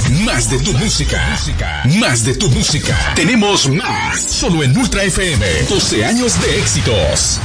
Más de tu música. Más de tu música. Tenemos más. Solo en Ultra FM. 12 años de éxitos.